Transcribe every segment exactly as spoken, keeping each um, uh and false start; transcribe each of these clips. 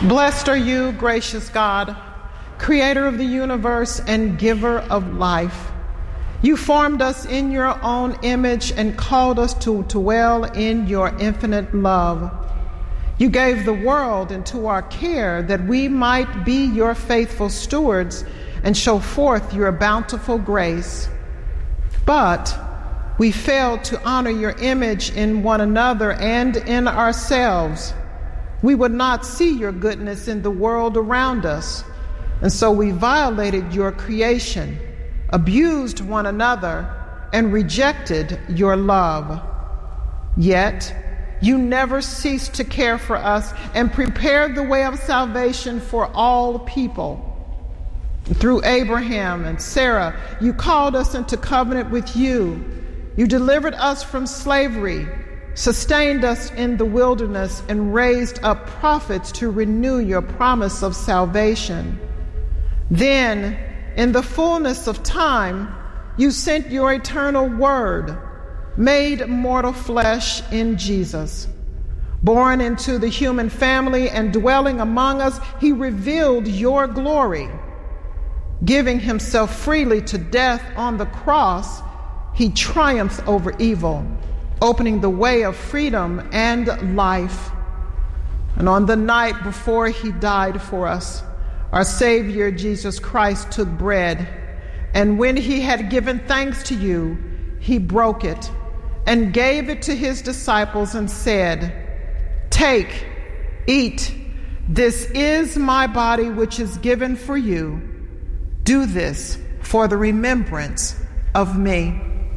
Blessed are you, gracious God, creator of the universe and giver of life. You formed us in your own image and called us to dwell in your infinite love. You gave the world into our care that we might be your faithful stewards and show forth your bountiful grace. But we failed to honor your image in one another and in ourselves. We would not see your goodness in the world around us, and so we violated your creation, abused one another, and rejected your love. Yet, you never ceased to care for us and prepared the way of salvation for all people. Through Abraham and Sarah, you called us into covenant with you. You delivered us from slavery, sustained us in the wilderness, and raised up prophets to renew your promise of salvation. Then, in the fullness of time, you sent your eternal word, made mortal flesh in Jesus. Born into the human family and dwelling among us, he revealed your glory. Giving himself freely to death on the cross, he triumphed over evil, opening the way of freedom and life. And on the night before he died for us, our Savior Jesus Christ took bread, and when he had given thanks to you, he broke it and gave it to his disciples and said, "Take, eat, this is my body which is given for you. Do this for the remembrance of me."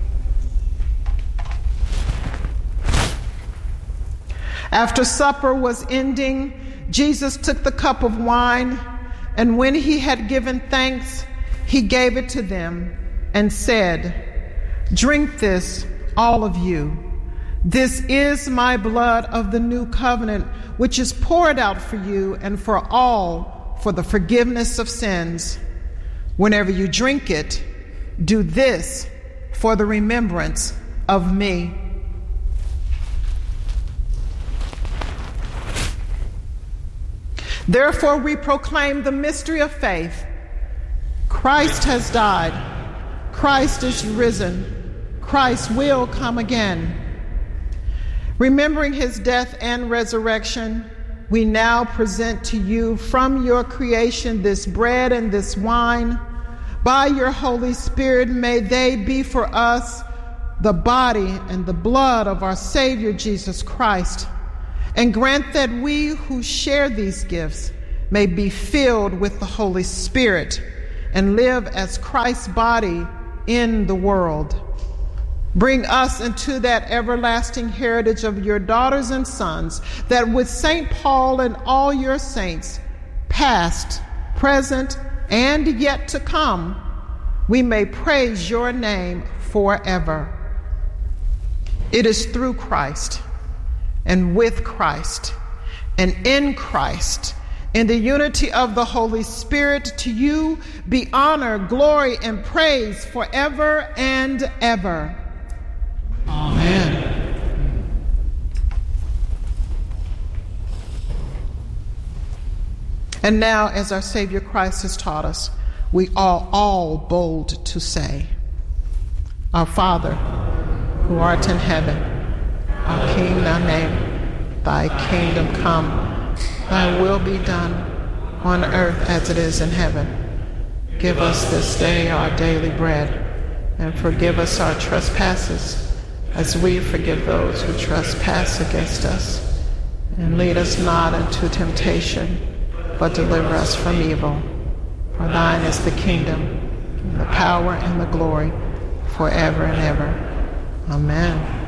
After supper was ending, Jesus took the cup of wine, and when he had given thanks, he gave it to them and said, "Drink this, all of you. This is my blood of the new covenant, which is poured out for you and for all for the forgiveness of sins. Whenever you drink it, do this for the remembrance of me." Therefore, we proclaim the mystery of faith. Christ has died. Christ is risen. Christ will come again. Remembering his death and resurrection, we now present to you from your creation this bread and this wine. By your Holy Spirit, may they be for us the body and the blood of our Savior Jesus Christ. And grant that we who share these gifts may be filled with the Holy Spirit and live as Christ's body in the world. Bring us into that everlasting heritage of your daughters and sons, that with Saint Paul and all your saints, past, present, and yet to come, we may praise your name forever. It is through Christ, and with Christ, and in Christ, in the unity of the Holy Spirit, to you be honor, glory, and praise forever and ever. Amen. And now, as our Savior Christ has taught us, we are all bold to say, "Our Father, who art in heaven, our King thy name, thy kingdom come, thy will be done on earth as it is in heaven. Give us this day our daily bread, and forgive us our trespasses, as we forgive those who trespass against us. And lead us not into temptation, but deliver us from evil. For thine is the kingdom, and the power, and the glory, forever and ever. Amen."